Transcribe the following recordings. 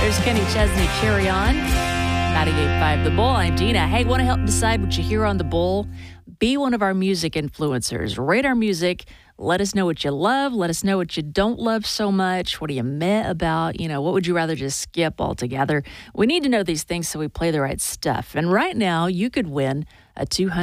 There's Kenny Chesney, Carry On. 98.5 The Bull. I'm Dina. Hey, want to help decide what you hear on The Bull? Be one of our music influencers. Rate our music. Let us know what you love. Let us know what you don't love so much. What are you meh about? You know, what would you rather just skip altogether? We need to know these things so we play the right stuff. And right now, you could win a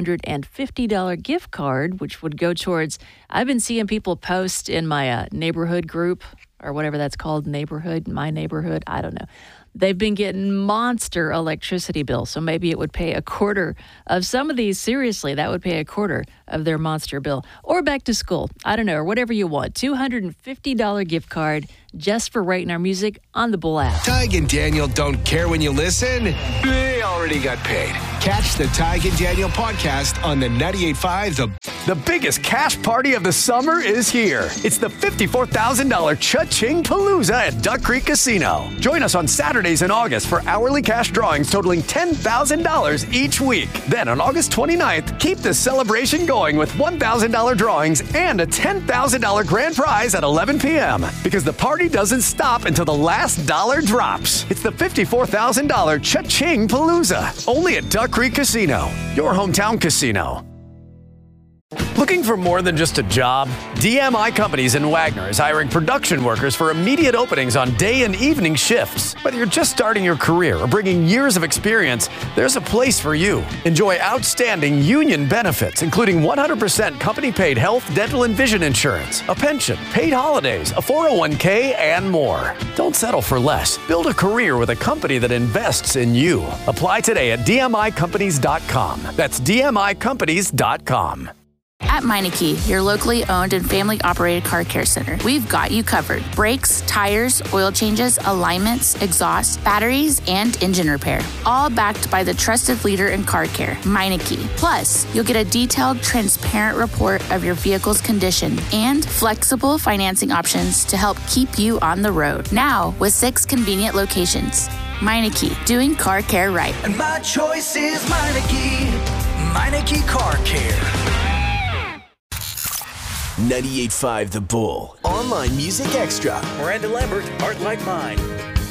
$250 gift card, which would go towards, I've been seeing people post in my neighborhood group, or whatever that's called, neighborhood, my neighborhood, I don't know. They've been getting monster electricity bills, so maybe it would pay a quarter of some of these. Seriously, that would pay a quarter of their monster bill. Or back to school, I don't know, or whatever you want. $250 gift card just for rating our music on the Bull app. Tig and Daniel don't care when you listen. They already got paid. Catch the Tig and Daniel podcast on the 98.5 The biggest cash party of the summer is here. It's the $54,000 Cha-Ching Palooza at Duck Creek Casino. Join us on Saturdays in August for hourly cash drawings totaling $10,000 each week. Then on August 29th, keep the celebration going with $1,000 drawings and a $10,000 grand prize at 11 p.m. Because the party doesn't stop until the last dollar drops. It's the $54,000 Cha-Ching Palooza. Only at Duck Creek Casino, your hometown casino. Looking for more than just a job? DMI Companies in Wagner is hiring production workers for immediate openings on day and evening shifts. Whether you're just starting your career or bringing years of experience, there's a place for you. Enjoy outstanding union benefits, including 100% company-paid health, dental, and vision insurance, a pension, paid holidays, a 401k, and more. Don't settle for less. Build a career with a company that invests in you. Apply today at dmicompanies.com. That's dmicompanies.com. At Meineke, your locally owned and family-operated car care center, we've got you covered. Brakes, tires, oil changes, alignments, exhaust, batteries, and engine repair. All backed by the trusted leader in car care, Meineke. Plus, you'll get a detailed, transparent report of your vehicle's condition and flexible financing options to help keep you on the road. Now, with 6 convenient locations. Meineke, doing car care right. And my choice is Meineke. Meineke Car Care. 98.5 The Bull. Online Music Extra. Miranda Lambert, Heart Like Mine.